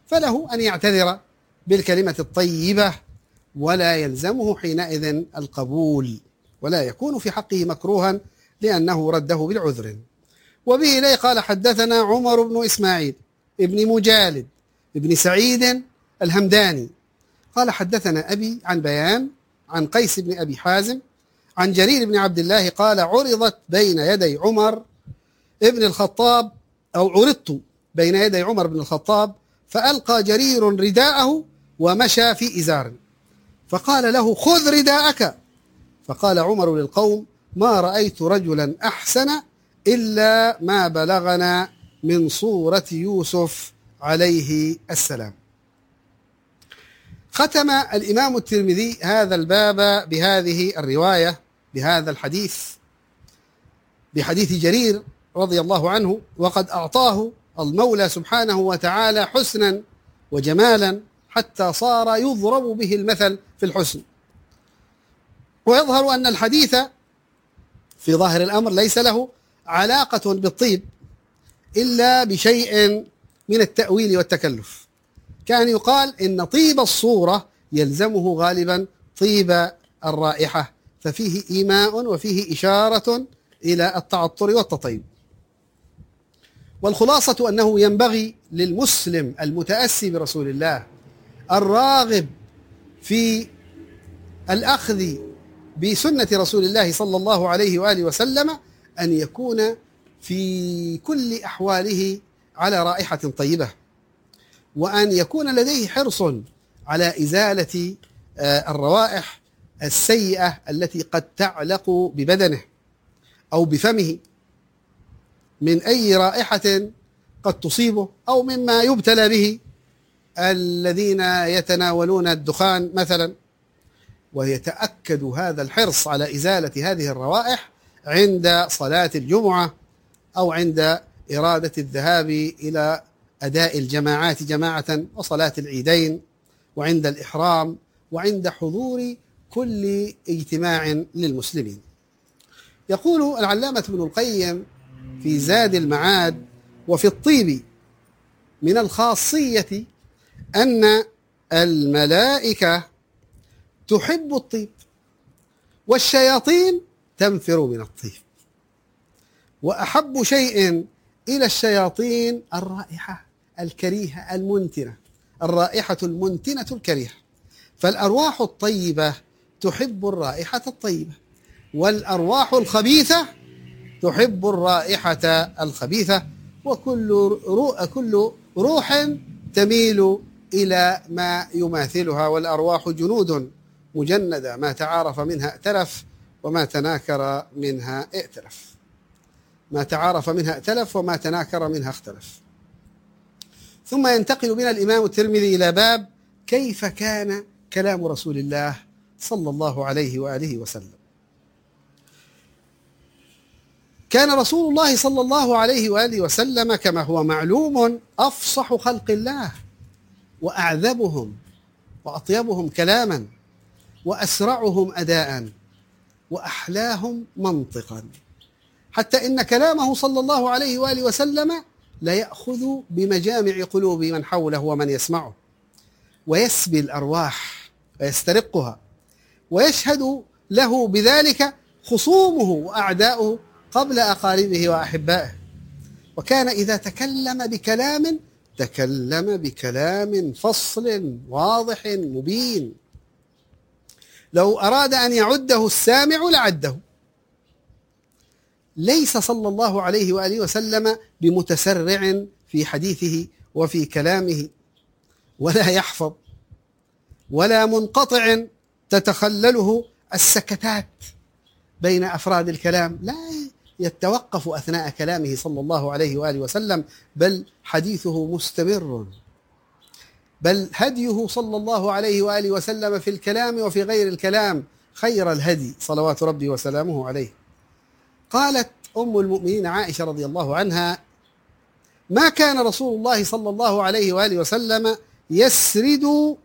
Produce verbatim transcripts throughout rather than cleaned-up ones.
فله أن يعتذر بالكلمة الطيبة ولا يلزمه حينئذ القبول، ولا يكون في حقه مكروها لأنه رده بالعذر. وبه إليه قال حدثنا عمر بن إسماعيل ابن مجالد ابن سعيد الهمداني قال حدثنا أبي عن بيان عن قيس بن أبي حازم عن جرير بن عبد الله قال عرضت بين يدي عمر ابن الخطاب أو عرضت بين يدي عمر بن الخطاب فألقى جرير رداءه ومشى في إزار، فقال له خذ رداءك، فقال عمر للقوم ما رأيت رجلا أحسن إلا ما بلغنا من صورة يوسف عليه السلام. ختم الإمام الترمذي هذا الباب بهذه الرواية بهذا الحديث بحديث جرير رضي الله عنه، وقد أعطاه المولى سبحانه وتعالى حسنا وجمالا حتى صار يضرب به المثل في الحسن. ويظهر أن الحديث في ظاهر الأمر ليس له علاقة بالطيب إلا بشيء من التأويل والتكلف، كان يقال إن طيب الصورة يلزمه غالبا طيب الرائحة، ففيه إيماء وفيه إشارة إلى التعطر والتطيب. والخلاصة أنه ينبغي للمسلم المتأسي برسول الله الراغب في الأخذ بسنة رسول الله صلى الله عليه وآله وسلم أن يكون في كل أحواله على رائحة طيبة، وأن يكون لديه حرص على إزالة الروائح السيئة التي قد تعلق ببدنه أو بفمه من أي رائحة قد تصيبه أو مما يبتلى به الذين يتناولون الدخان مثلا. ويتأكد هذا الحرص على إزالة هذه الروائح عند صلاة الجمعة أو عند إرادة الذهاب إلى أداء الجماعات جماعة وصلاة العيدين، وعند الإحرام، وعند حضور كل اجتماع للمسلمين. يقول العلامة ابن القيم في زاد المعاد وفي الطيب من الخاصية أن الملائكة تحب الطيب والشياطين تنفر من الطيب، وأحب شيء إلى الشياطين الرائحة الكريهة المنتنة، الرائحة المنتنة الكريهة. فالأرواح الطيبة تحب الرائحة الطيبة، والأرواح الخبيثة تحب الرائحة الخبيثة، وكل روح كل روح تميل إلى ما يماثلها، والأرواح جنود مجندة ما تعارف منها ائتلف وما تناكر منها ائتلف، ما تعارف منها ائتلف وما تناكر منها اختلف. ثم ينتقل بنا الإمام الترمذي إلى باب كيف كان كلام رسول الله صلى الله عليه وآله وسلم. كان رسول الله صلى الله عليه وآله وسلم كما هو معلوم أفصح خلق الله وأعذبهم وأطيبهم كلاما وأسرعهم أداء وأحلاهم منطقا، حتى إن كلامه صلى الله عليه وآله وسلم لا يأخذ بمجامع قلوب من حوله ومن يسمعه، ويسبي الأرواح ويسترقها، ويشهد له بذلك خصومه وأعداؤه قبل أقاربه وأحبائه. وكان إذا تكلم بكلام تكلم بكلام فصل واضح مبين، لو أراد أن يعده السامع لعده. ليس صلى الله عليه وآله وسلم بمتسرع في حديثه وفي كلامه، ولا يحفظ، ولا منقطع تتخلله السكتات بين أفراد الكلام، لا يتوقف أثناء كلامه صلى الله عليه وآله وسلم، بل حديثه مستمر، بل هديه صلى الله عليه وآله وسلم في الكلام وفي غير الكلام خير الهدي صلوات ربي وسلامه عليه. قالت أم المؤمنين عائشة رضي الله عنها: ما كان رسول الله صلى الله عليه وآله وسلم يسرد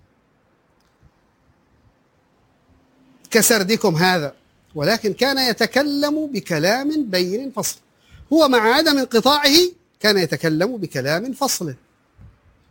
كسردكم هذا، ولكن كان يتكلم بكلام بين فصل. هو مع عدم انقطاعه كان يتكلم بكلام فصل.